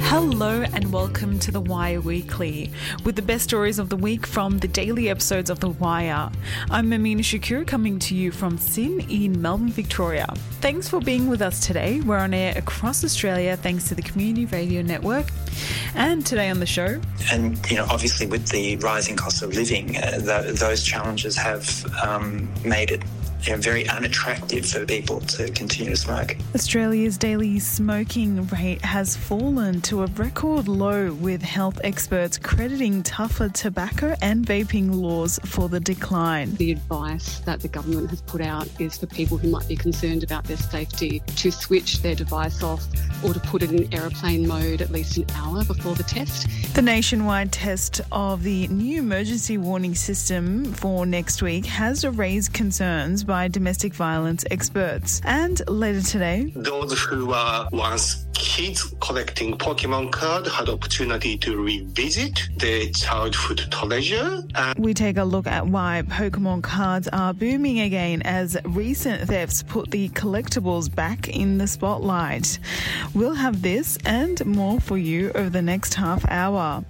Hello and welcome to The Wire Weekly, with the best stories of the week from the daily episodes of The Wire. I'm Amina Shakur, coming to you from Sin in Melbourne, Victoria. Thanks for being with us today. We're on air across Australia thanks to the Community Radio Network. And today on the show... And, obviously with the rising cost of living, those challenges have made it very unattractive for people to continue to smoke. Australia's daily smoking rate has fallen to a record low, with health experts crediting tougher tobacco and vaping laws for the decline. The advice that the government has put out is for people who might be concerned about their safety to switch their device off or to put it in aeroplane mode at least an hour before the test. The nationwide test of the new emergency warning system for next week has raised concerns by domestic violence experts. And later today, those who were once kids collecting Pokemon cards had opportunity to revisit their childhood treasure. We take a look at why Pokemon cards are booming again as recent thefts put the collectibles back in the spotlight. We'll have this and more for you over the next half hour.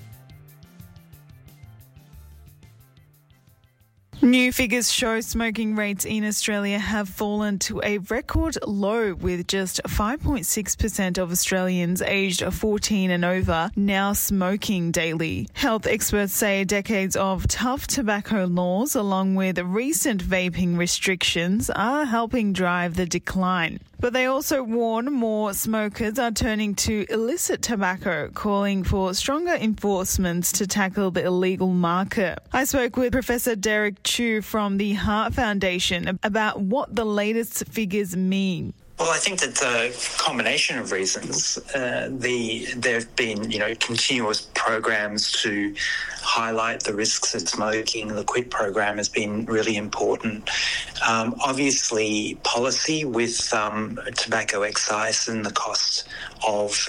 New figures show smoking rates in Australia have fallen to a record low, with just 5.6% of Australians aged 14 and over now smoking daily. Health experts say decades of tough tobacco laws, along with recent vaping restrictions, are helping drive the decline. But they also warn more smokers are turning to illicit tobacco, calling for stronger enforcements to tackle the illegal market. I spoke with Professor Derek Chu from the Heart Foundation about what the latest figures mean. Well, I think that the combination of reasons, there have been, continuous programs to highlight the risks of smoking. The QUIT program has been really important. Obviously, policy with tobacco excise and the cost of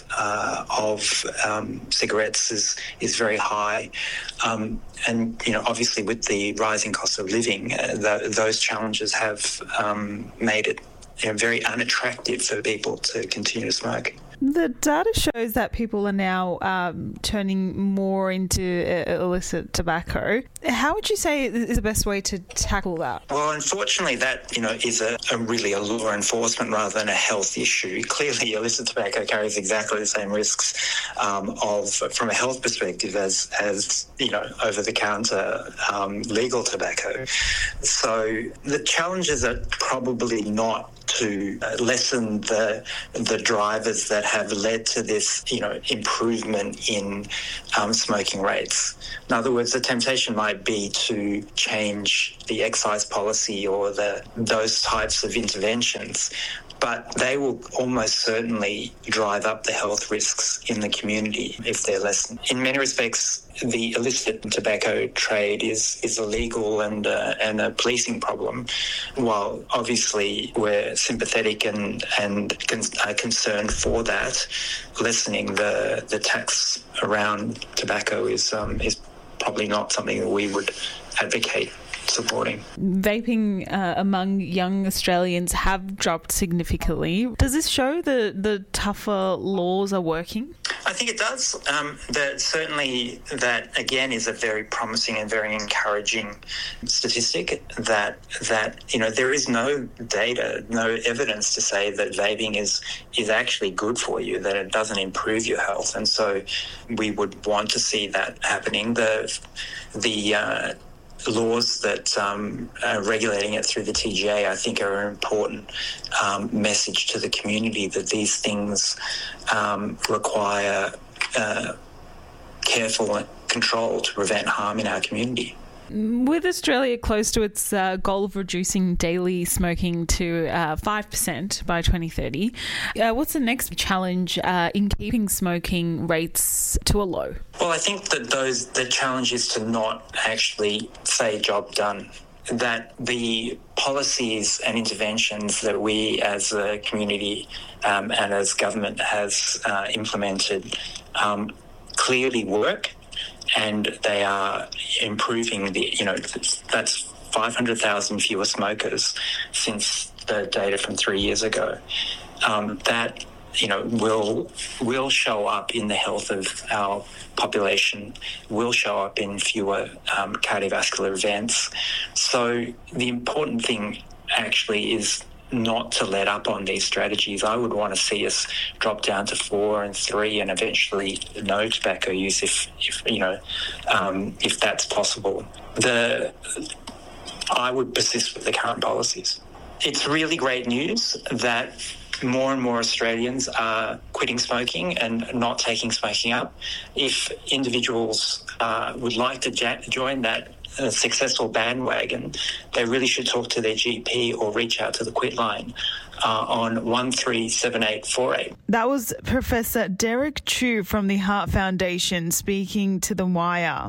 cigarettes is very high. And, obviously with the rising cost of living, those challenges have made it very unattractive for people to continue to smoke. The data shows that people are now turning more into illicit tobacco. How would you say is the best way to tackle that? Well, unfortunately, that is really a law enforcement rather than a health issue. Clearly, illicit tobacco carries exactly the same risks from a health perspective as over-the-counter legal tobacco. So the challenges are probably not to lessen the drivers that have led to this, improvement in smoking rates. In other words, the temptation might be to change the excise policy or those types of interventions, but they will almost certainly drive up the health risks in the community if they're lessened. In many respects, the illicit tobacco trade is illegal and a policing problem. While obviously we're sympathetic and concerned for that, lessening the tax around tobacco is probably not something that we would advocate supporting. Vaping among young Australians have dropped significantly. Does this show the tougher laws are working? I think it does. Certainly that, again, is a very promising and very encouraging statistic that there is no data, no evidence to say that vaping is actually good for you, that it doesn't improve your health. And so we would want to see that happening. The laws that are regulating it through the TGA, I think, are an important message to the community that these things require careful control to prevent harm in our community. With Australia close to its goal of reducing daily smoking to 5% by 2030, what's the next challenge in keeping smoking rates to a low? Well, I think that the challenge is to not actually say job done. That the policies and interventions that we as a community and as government has implemented clearly work. And they are improving that's 500,000 fewer smokers since the data from 3 years ago. That will show up in the health of our population, will show up in fewer cardiovascular events. So the important thing actually is not to let up on these strategies. I would want to see us drop down to 4 and 3 and eventually no tobacco use if that's possible. I would persist with the current policies. It's really great news that more and more Australians are quitting smoking and not taking smoking up. If individuals would like to join that successful bandwagon, they really should talk to their GP or reach out to the Quit line on 137848. That was Professor Derek Chew from the Heart Foundation speaking to The Wire.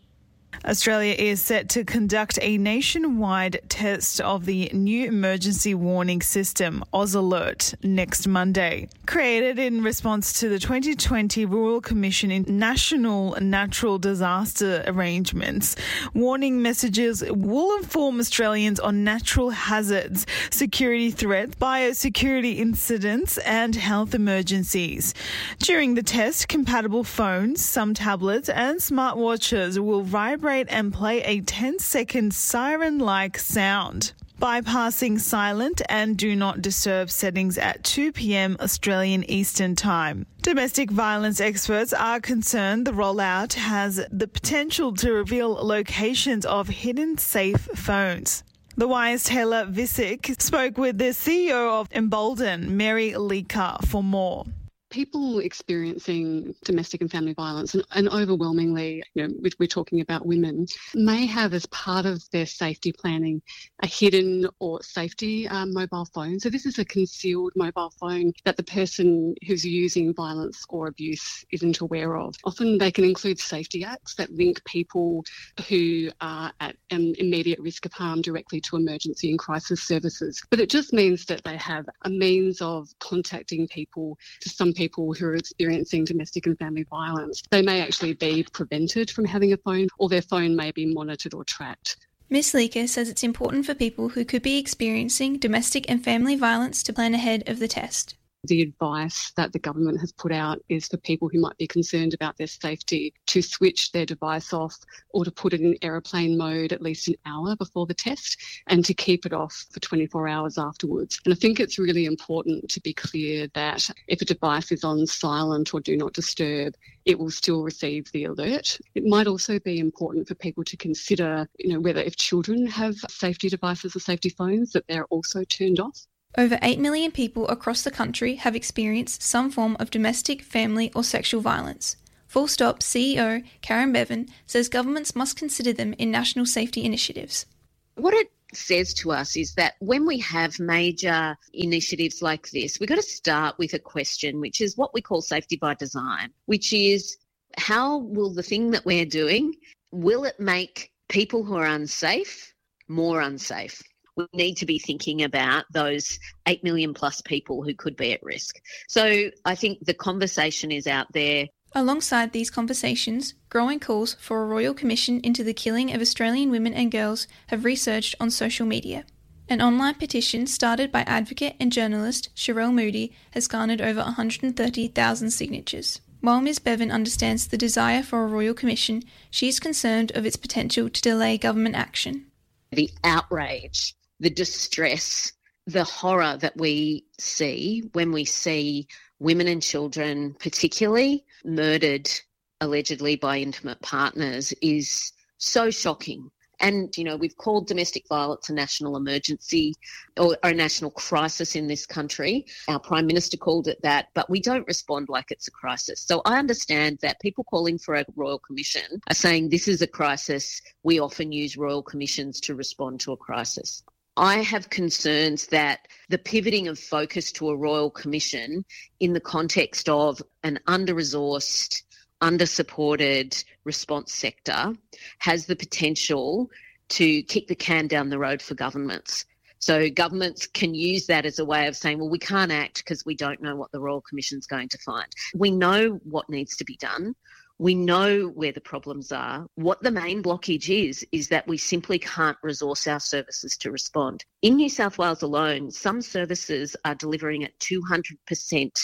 Australia is set to conduct a nationwide test of the new emergency warning system, AusAlert, next Monday. Created in response to the 2020 Royal Commission in National Natural Disaster Arrangements, warning messages will inform Australians on natural hazards, security threats, biosecurity incidents and health emergencies. During the test, compatible phones, some tablets and smartwatches will vibrate and play a 10-second siren-like sound, bypassing silent and do not disturb settings at 2 p.m. Australian Eastern Time. Domestic violence experts are concerned the rollout has the potential to reveal locations of hidden safe phones. The Wire's Taylor Visick spoke with the CEO of Embolden, Mary Leaker, for more. People experiencing domestic and family violence, and overwhelmingly, we're talking about women, may have as part of their safety planning a hidden or safety mobile phone. So this is a concealed mobile phone that the person who's using violence or abuse isn't aware of. Often they can include safety acts that link people who are at an immediate risk of harm directly to emergency and crisis services. But it just means that they have a means of contacting people, to some people who are experiencing domestic and family violence. They may actually be prevented from having a phone, or their phone may be monitored or tracked. Ms. Leaker says it's important for people who could be experiencing domestic and family violence to plan ahead of the test. The advice that the government has put out is for people who might be concerned about their safety to switch their device off or to put it in aeroplane mode at least an hour before the test and to keep it off for 24 hours afterwards. And I think it's really important to be clear that if a device is on silent or do not disturb, it will still receive the alert. It might also be important for people to consider, whether if children have safety devices or safety phones, that they're also turned off. Over 8 million people across the country have experienced some form of domestic, family or sexual violence. Full Stop CEO Karen Bevan says governments must consider them in national safety initiatives. What it says to us is that when we have major initiatives like this, we've got to start with a question, which is what we call safety by design, which is how will the thing that we're doing, will it make people who are unsafe more unsafe? We need to be thinking about those 8 million plus people who could be at risk. So I think the conversation is out there. Alongside these conversations, growing calls for a royal commission into the killing of Australian women and girls have resurged on social media. An online petition started by advocate and journalist Sherelle Moody has garnered over 130,000 signatures. While Ms. Bevan understands the desire for a royal commission, she is concerned of its potential to delay government action. The outrage, the distress, the horror that we see when we see women and children particularly murdered allegedly by intimate partners is so shocking. And, we've called domestic violence a national emergency or a national crisis in this country. Our Prime Minister called it that, but we don't respond like it's a crisis. So I understand that people calling for a royal commission are saying this is a crisis. We often use royal commissions to respond to a crisis. I have concerns that the pivoting of focus to a royal commission in the context of an under-resourced, under-supported response sector has the potential to kick the can down the road for governments. So governments can use that as a way of saying, well, we can't act because we don't know what the Royal Commission's going to find. We know what needs to be done. We know where the problems are. What the main blockage is that we simply can't resource our services to respond. In New South Wales alone, some services are delivering at 200%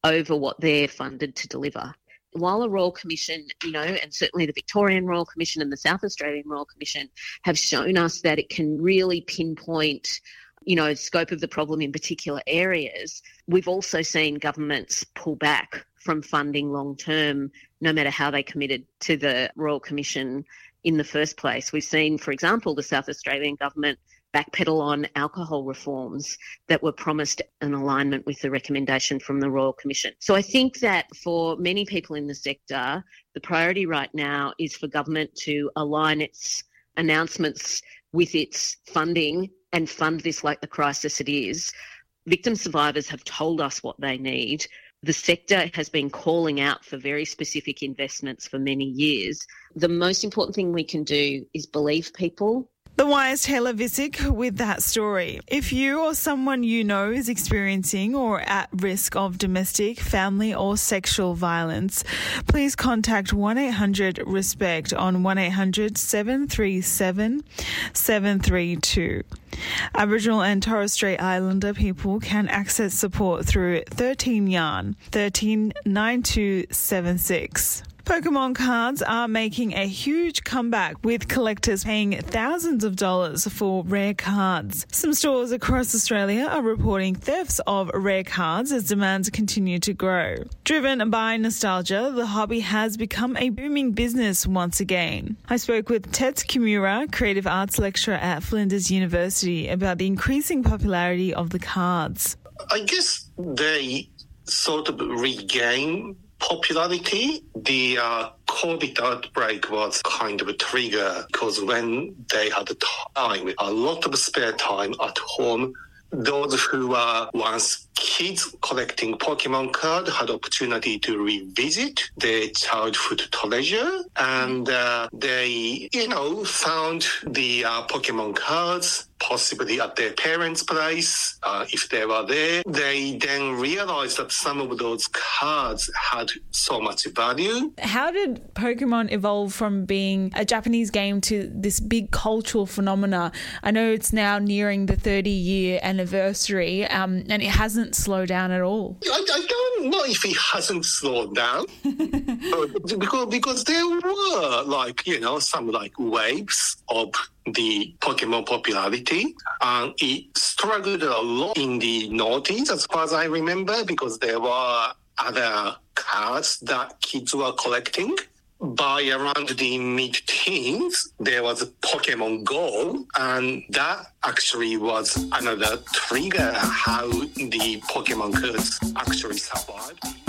over what they're funded to deliver. While a Royal Commission, and certainly the Victorian Royal Commission and the South Australian Royal Commission have shown us that it can really pinpoint, scope of the problem in particular areas, we've also seen governments pull back from funding long term, no matter how they committed to the Royal Commission in the first place. We've seen, for example, the South Australian government backpedal on alcohol reforms that were promised in alignment with the recommendation from the Royal Commission. So I think that for many people in the sector, the priority right now is for government to align its announcements with its funding and fund this like the crisis it is. Victim survivors have told us what they need. The sector has been calling out for very specific investments for many years. The most important thing we can do is believe people. The Wire's Taylor Visick with that story. If you or someone you know is experiencing or at risk of domestic, family or sexual violence, please contact 1-800-RESPECT on 1-800-737-732. Aboriginal and Torres Strait Islander people can access support through 13 Yarn, 139276. Pokemon cards are making a huge comeback, with collectors paying thousands of dollars for rare cards. Some stores across Australia are reporting thefts of rare cards as demands continue to grow. Driven by nostalgia, the hobby has become a booming business once again. I spoke with Tets Kimura, creative arts lecturer at Flinders University, about the increasing popularity of the cards. I guess they sort of regain popularity. The COVID outbreak was kind of a trigger, because when they had time, a lot of spare time at home, those who were once kids collecting Pokemon cards had opportunity to revisit their childhood treasure, and they, found the Pokemon cards possibly at their parents' place, if they were there. They then realized that some of those cards had so much value. How did Pokemon evolve from being a Japanese game to this big cultural phenomena? I know it's now nearing the 30-year anniversary, and it hasn't slowed down at all. I don't know if it hasn't slowed down, because there were some waves of the Pokemon popularity, and it struggled a lot in the noughties, as far as I remember, because there were other cards that kids were collecting. By around the mid-teens, there was Pokemon Go, and that actually was another trigger how the Pokemon cards actually survived.